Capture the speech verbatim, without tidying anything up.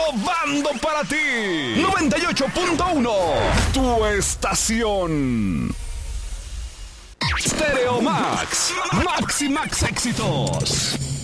innovando para ti. noventa y ocho punto uno, tu estación. Stereo Max, Max y Max éxitos.